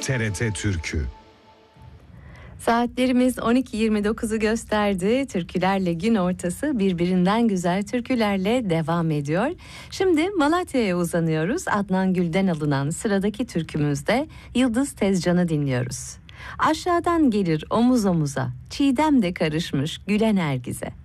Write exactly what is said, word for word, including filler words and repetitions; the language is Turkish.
T R T Türkü. Saatlerimiz on iki yirmi dokuzu gösterdi. Türkülerle gün ortası birbirinden güzel türkülerle devam ediyor. Şimdi Malatya'ya uzanıyoruz. Adnan Gül'den alınan sıradaki türkümüzde Yıldız Tezcan'ı dinliyoruz. Aşağıdan gelir omuz omuza, çiğdem de karışmış gülen herkese.